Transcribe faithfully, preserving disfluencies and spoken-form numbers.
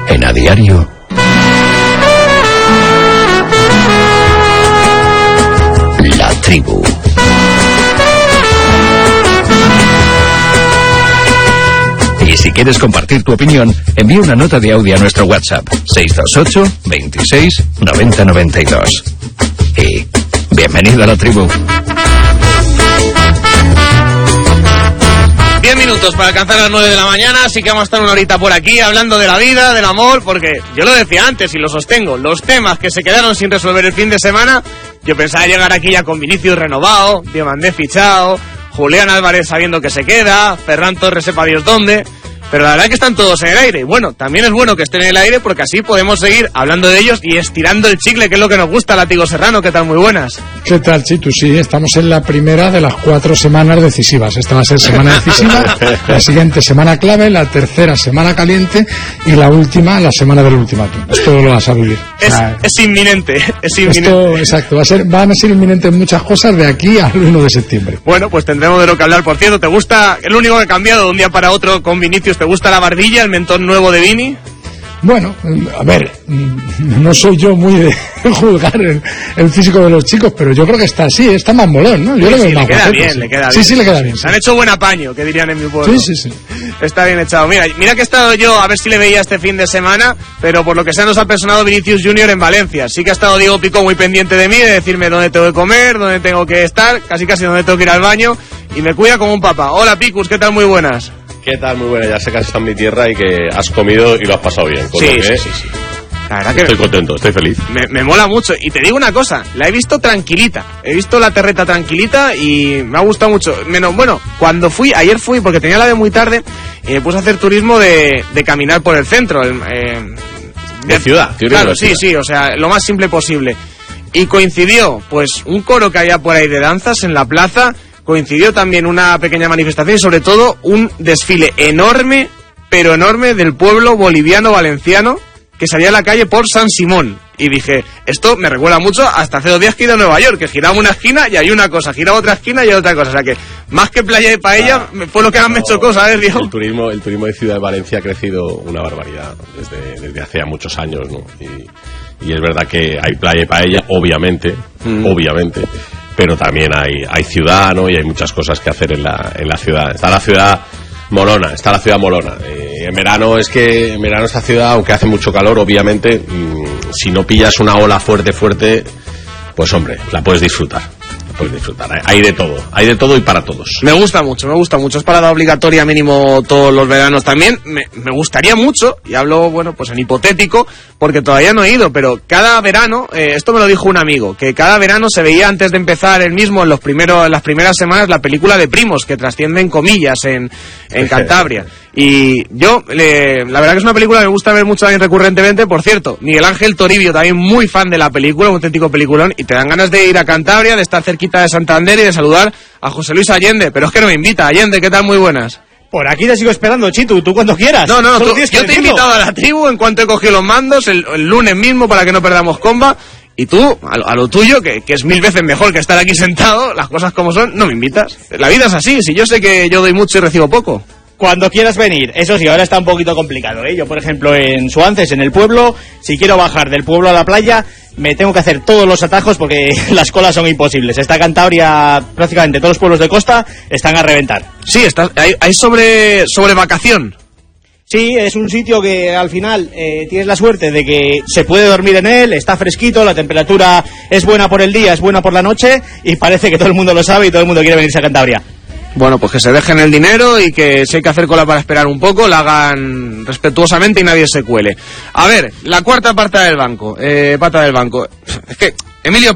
En A Diario, La Tribu. Y si quieres compartir tu opinión, envía una nota de audio a nuestro WhatsApp seis dos ocho, veintiséis, noventa noventa y dos. Y bienvenido a La Tribu. Diez minutos para alcanzar las nueve de la mañana, así que vamos a estar una horita por aquí hablando de la vida, del amor, porque yo lo decía antes y lo sostengo, los temas que se quedaron sin resolver el fin de semana, yo pensaba llegar aquí ya con Vinicius renovado, Diomandé fichado, Julián Álvarez sabiendo que se queda, Ferran Torres sepa Dios dónde, pero la verdad es que están todos en el aire. Bueno, también es bueno que estén en el aire porque así podemos seguir hablando de ellos y estirando el chicle, que es lo que nos gusta. Látigo Serrano, ¿qué tal? Muy buenas. ¿Qué tal, Chitu? Sí, estamos en la primera de las cuatro semanas decisivas. Esta va a ser semana decisiva, la siguiente semana clave, la tercera semana caliente y la última, la semana del ultimátum. Esto lo vas a vivir. Es, o sea, es inminente, es inminente. Esto, exacto, va a ser, van a ser inminentes muchas cosas de aquí al uno de septiembre. Bueno, pues tendremos de lo que hablar. Por cierto, ¿te gusta, el único que ha cambiado de un día para otro con Vinicius, ¿te gusta la barbilla, el mentón nuevo de Vini? Bueno, a ver, no soy yo muy de juzgar el, el físico de los chicos, pero yo creo que está así, está más molón, ¿no? Yo sí, lo veo sí, más le queda guapo, bien, sí. le queda sí, bien. Sí, sí, le queda bien. Se sí. han hecho buen apaño, que dirían en mi pueblo. Sí, sí, sí. Está bien echado. Mira, mira que he estado yo, a ver si le veía este fin de semana, pero por lo que sea nos ha personado Vinicius Junior en Valencia. Sí que ha estado Diego Pico muy pendiente de mí, de decirme dónde tengo que comer, dónde tengo que estar, casi casi dónde tengo que ir al baño, y me cuida como un papá. Hola, Picus, ¿qué tal? Muy buenas. ¿Qué tal? Muy buena, ya sé que has estado en mi tierra y que has comido y lo has pasado bien. Con sí, lo que, sí, sí, sí. La verdad que estoy contento, estoy feliz. Me, me mola mucho. Y te digo una cosa, la he visto tranquilita. He visto la terreta tranquilita y me ha gustado mucho. Menos, bueno, cuando fui, ayer fui, porque tenía la de muy tarde, y me puse a hacer turismo de, de caminar por el centro. El, eh, de, de ciudad. Claro, de sí, ciudad. sí, o sea, lo más simple posible. Y coincidió, pues, un coro que había por ahí de danzas en la plaza, coincidió también una pequeña manifestación y sobre todo un desfile enorme, pero enorme, del pueblo boliviano valenciano que salía a la calle por San Simón. Y dije, esto me recuerda mucho hasta hace dos días que he ido a Nueva York, que giraba una esquina y hay una cosa, giraba otra esquina y hay otra cosa. O sea que, más que playa de paella, ah, fue lo que más no, me chocó, ¿sabes, Diego? El turismo, el turismo de Ciudad de Valencia ha crecido una barbaridad desde, desde hace ya muchos años, ¿no? Y, y es verdad que hay playa y paella, obviamente, mm. obviamente, pero también hay, hay ciudad, ¿no? Y hay muchas cosas que hacer en la, en la ciudad. Está la ciudad molona, está la ciudad molona. Eh, en verano es que, en verano esta ciudad, aunque hace mucho calor, obviamente, mmm, si no pillas una ola fuerte, fuerte, pues hombre, la puedes disfrutar. La puedes disfrutar. Hay de todo, hay de todo y para todos. Me gusta mucho, me gusta mucho. Es parada obligatoria mínimo todos los veranos también. Me, me gustaría mucho, y hablo, bueno, pues en hipotético, porque todavía no he ido, pero cada verano, eh, esto me lo dijo un amigo, que cada verano se veía antes de empezar el mismo, en los primeros, en las primeras semanas, la película de Primos, que trascienden comillas en, en Cantabria. Y yo, le, la verdad que es una película que me gusta ver mucho también recurrentemente. Por cierto, Miguel Ángel Toribio, también muy fan de la película, un auténtico peliculón, y te dan ganas de ir a Cantabria, de estar cerquita de Santander y de saludar a José Luis Allende, pero es que no me invita. Allende, ¿qué tal? Muy buenas. Por aquí te sigo esperando, Chitu, tú cuando quieras. No, no, no, tú, yo te he invitado a la tribu en cuanto he cogido los mandos, el, el lunes mismo, para que no perdamos comba. Y tú, a lo, a lo tuyo, que, que es mil veces mejor que estar aquí sentado, las cosas como son, no me invitas. La vida es así, si yo sé que yo doy mucho y recibo poco. Cuando quieras venir, eso sí, ahora está un poquito complicado, ¿eh? Yo, por ejemplo, en Suances, en el pueblo, si quiero bajar del pueblo a la playa, me tengo que hacer todos los atajos porque las colas son imposibles. Está Cantabria, prácticamente todos los pueblos de costa están a reventar. Sí, está, hay, hay sobre, sobre vacación. Sí, es un sitio que al final eh, tienes la suerte de que se puede dormir en él, está fresquito, la temperatura es buena por el día, es buena por la noche y parece que todo el mundo lo sabe y todo el mundo quiere venirse a Cantabria. Bueno, pues que se dejen el dinero y que si hay que hacer cola para esperar un poco, la hagan respetuosamente y nadie se cuele. A ver, la cuarta pata del banco, eh, pata del banco. Es que Emilio